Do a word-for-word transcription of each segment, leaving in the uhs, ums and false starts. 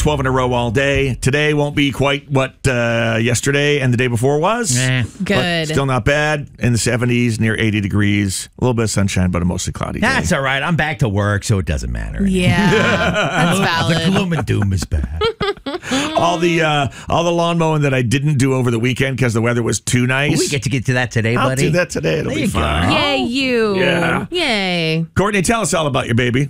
twelve in a row all day. Today won't be quite what uh, yesterday and the day before was. Eh. Good. Still not bad. In the seventies, near eighty degrees. A little bit of sunshine, but a mostly cloudy day. That's all right. I'm back to work, so it doesn't matter. Yeah, that's The valid. gloom and doom is bad. all the uh, all the lawn mowing that I didn't do over the weekend because the weather was too nice. We get to get to that today, I'll buddy. do that today. It'll There be you go. fun. Yay, you. Yeah. Yay. Courtney, tell us all about your baby.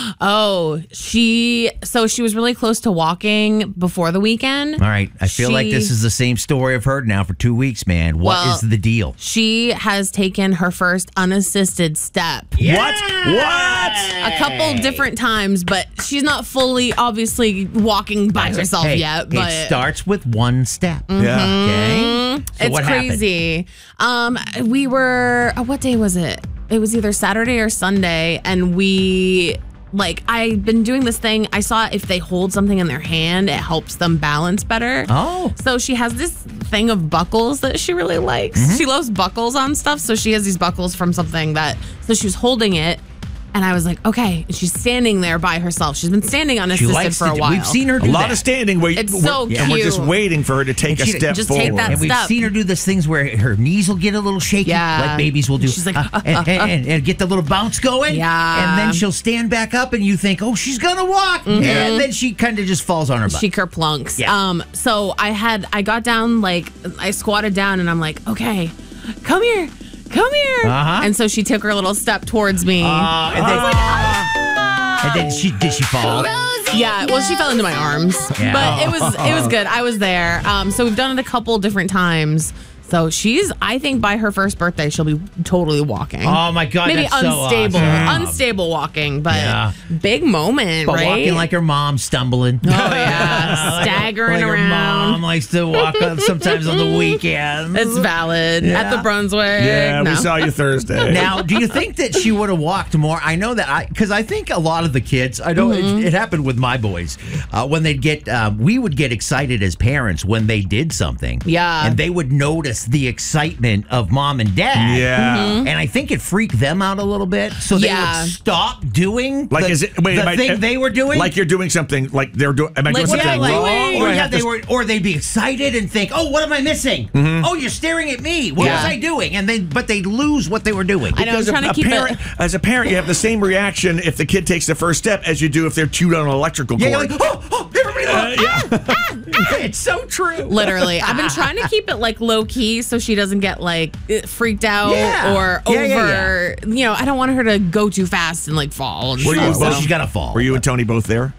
Oh, she, so she was really close to walking before the weekend. All right. I feel She- like this is the same story I've heard now for two weeks, man. What is Well, the deal? She has taken her first unassisted step. What? What? A couple different times, but she's not fully, obviously, walking by herself Hey, yet. But it starts with one step. Yeah. Okay. So it's what crazy. Um, we were, uh, what day was it? It was either Saturday or Sunday, and we, like, I've been doing this thing. I saw if they hold something in their hand, it helps them balance better. Oh. So she has this thing of buckles that she really likes. Mm-hmm. She loves buckles on stuff, so she has these buckles from something that, so she was holding it. And I was like, okay. And she's standing there by herself. She's been standing She unassisted likes for to a do- while. We've seen her A do lot that. of standing where It's we're, so and we're just cute. waiting for her to take And a she- step just forward. take that And we've step. seen her do this things where her knees will get a little shaky, Yeah. like babies will do. She's like, uh, and, and, and, and get the little bounce going. Yeah. And then she'll stand back up, and you think, oh, she's gonna walk, and then she kind of just falls on her butt. She kerplunks. Yeah. Um, so I had, I got down, like, I squatted down and I'm like, okay, come here, come here. Uh-huh. And so she took her little step towards me. Uh, and, then, and then she did she fall? Yeah, well, she fell into my arms, Yeah. but it was it was good. I was there. Um, so we've done it a couple different times. So she's, I think, by her first birthday, she'll be totally walking. Oh my God, maybe that's so unstable, awesome. unstable walking, but Yeah. big moment, But right? walking like her mom, stumbling. oh yeah, staggering like her around. mom likes to walk up sometimes on the weekends. It's valid at the Brunswick. Yeah, No. we saw you Thursday. Now, do you think that she would have walked more? I know that I, because I think a lot of the kids, I know Mm-hmm. it, it happened with my boys, uh, when they'd get, um, we would get excited as parents when they did something. Yeah. And they would notice the excitement of mom and dad. Yeah. Mm-hmm. And I think it freaked them out a little bit. So they Yeah. would stop doing Like, the, is it, wait, the am I- thing they were doing. Like you're doing something, like they're doing, am I Like, doing yeah, something like, wrong? wait. Or Or, I yeah, have they to- were, or they'd be excited and think, "Oh, what am I missing? Mm-hmm. Oh, you're staring at me. What Yeah. was I doing?" And then, but they'd lose what they were doing. I know, I'm Because trying a, to keep a parent, it. as a parent, you have the same reaction if the kid takes the first step as you do if they're chewed on an electrical Yeah, cord. you're like, "Oh, oh, everybody look!" Uh, yeah. It's so true. Literally, I've been trying to keep it like low key so she doesn't get like freaked out Yeah. or Yeah, over. yeah, You know, I don't want her to go too fast and like fall. And Were you stuff, Oh, well, so- she's got to fall. Were you and Tony both there?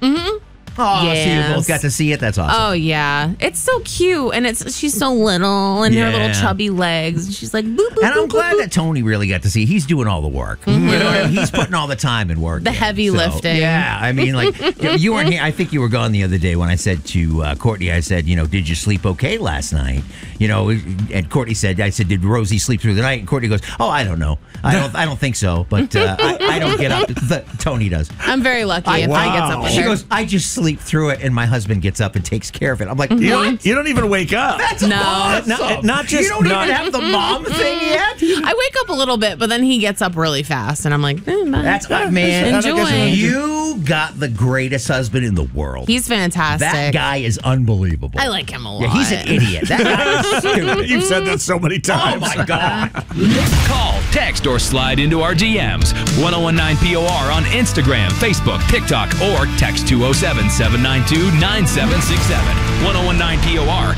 Oh, so you Yes. both got to see it. That's awesome. Oh yeah, it's so cute, and it's she's so little, and her Yeah. little chubby legs, and she's like, boop, boop, And I'm boop, glad boop, that Tony really got to see. He's doing all the work. You know what I mean? He's putting all the time and work. The in. heavy lifting. Yeah, I mean, like you- you weren't here. I think you were gone the other day when I said to uh, Courtney, I said, you know, did you sleep okay last night? You know, and Courtney said, I said, did Rosie sleep through the night? And Courtney goes, oh, I don't know. I don't. I don't think so. But uh, I, I don't get up. The, Tony does. I'm very lucky if I wow. gets up with She her. goes, I just sleep through it, and my husband gets up and takes care of it. I'm like, You what? don't, you don't even wake up. That's No. awesome. Not- not just- you don't not- even have the mom thing yet. I wake up a little bit, but then he gets up really fast, and I'm like, eh, bye. That's uh, man. Enjoy. You got the greatest husband in the world. He's fantastic. that guy is unbelievable. I like him a lot. Yeah, he's an idiot. That guy is stupid. You've said that so many Oh times. my god. Call, text, or slide into our D Ms. ten nineteen P O R on Instagram, Facebook, TikTok, or text two oh seven, seven nine two, nine seven six seven. ten nineteen P O R.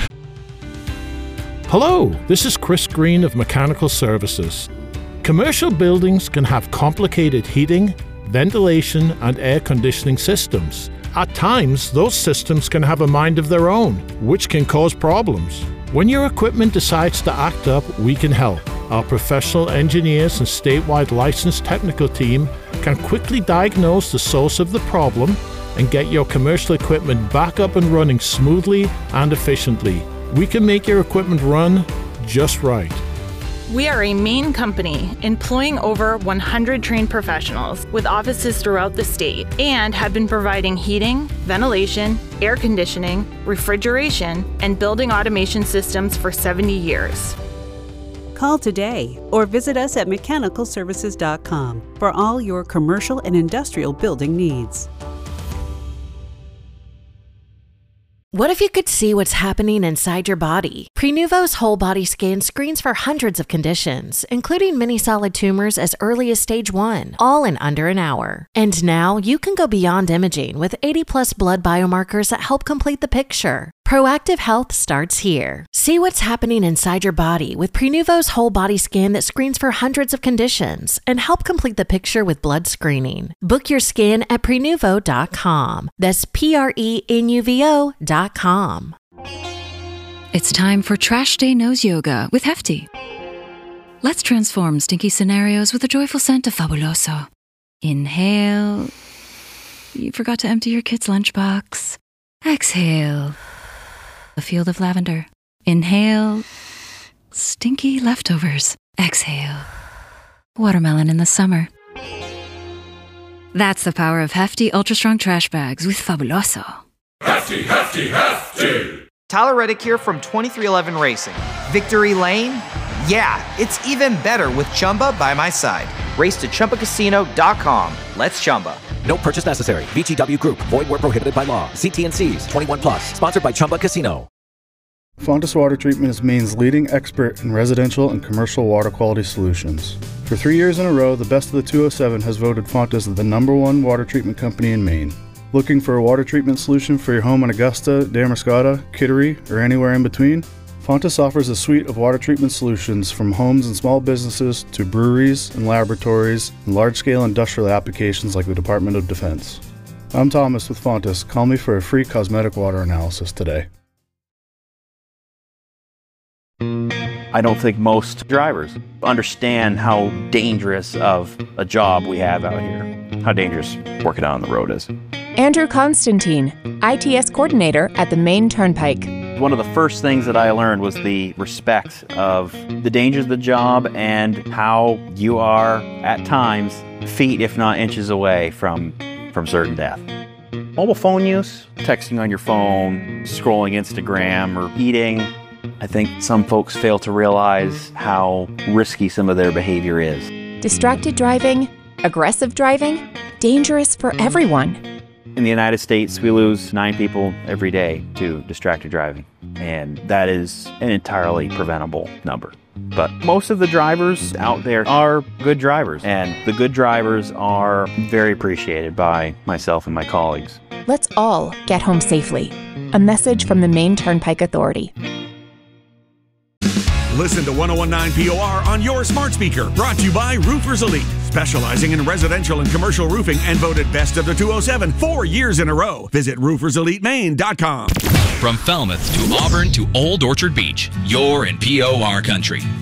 Hello, this is Chris Green of Mechanical Services. Commercial buildings can have complicated heating, ventilation, and air conditioning systems. At times, those systems can have a mind of their own, which can cause problems. When your equipment decides to act up, we can help. Our professional engineers and statewide licensed technical team can quickly diagnose the source of the problem and get your commercial equipment back up and running smoothly and efficiently. We can make your equipment run just right. We are a Maine company employing over one hundred trained professionals with offices throughout the state and have been providing heating, ventilation, air conditioning, refrigeration, and building automation systems for seventy years. Call today or visit us at mechanical services dot com for all your commercial and industrial building needs. What if you could see what's happening inside your body? Prenuvo's whole body scan screens for hundreds of conditions, including many solid tumors as early as stage one, all in under an hour. And now you can go beyond imaging with eighty plus blood biomarkers that help complete the picture. Proactive health starts here. See what's happening inside your body with Prenuvo's whole body scan that screens for hundreds of conditions and help complete the picture with blood screening. Book your scan at prenuvo dot com. That's P R E N U V O dot com. It's time for Trash Day Nose Yoga with Hefty. Let's transform stinky scenarios with a joyful scent of Fabuloso. Inhale. You forgot to empty your kid's lunchbox. Exhale. A field of lavender. Inhale. Stinky leftovers. Exhale. Watermelon in the summer. That's the power of Hefty Ultra Strong Trash Bags with Fabuloso. Hefty, hefty, hefty! Tyler Reddick here from twenty-three eleven Racing. Victory Lane? Yeah, it's even better with Chumba by my side. Race to Chumba Casino dot com. Let's Chumba. No purchase necessary. V G W Group. Void where prohibited by law. See T and C's. twenty-one plus. Sponsored by Chumba Casino. Fontis Water Treatment is Maine's leading expert in residential and commercial water quality solutions. For three years in a row, the Best of the two oh seven has voted Fontis the number one water treatment company in Maine. Looking for a water treatment solution for your home in Augusta, Damariscotta, Kittery, or anywhere in between? Fontis offers a suite of water treatment solutions from homes and small businesses to breweries and laboratories and large-scale industrial applications like the Department of Defense. I'm Thomas with Fontis. Call me for a free cosmetic water analysis today. I don't think most drivers understand how dangerous of a job we have out here, how dangerous working out on the road is. Andrew Constantine, I T S coordinator at the Maine Turnpike. One of the first things that I learned was the respect of the dangers of the job and how you are, at times, feet if not inches away from, from certain death. Mobile phone use, texting on your phone, scrolling Instagram, or eating. I think some folks fail to realize how risky some of their behavior is. Distracted driving, aggressive driving, dangerous for everyone. In the United States, we lose nine people every day to distracted driving, and that is an entirely preventable number. But most of the drivers out there are good drivers, and the good drivers are very appreciated by myself and my colleagues. Let's all get home safely. A message from the Maine Turnpike Authority. Listen to one oh one point nine P O R on your smart speaker. Brought to you by Roofers Elite, specializing in residential and commercial roofing and voted best of the two oh seven four years in a row. Visit roofers elite maine dot com. From Falmouth to Auburn to Old Orchard Beach, you're in P O R country.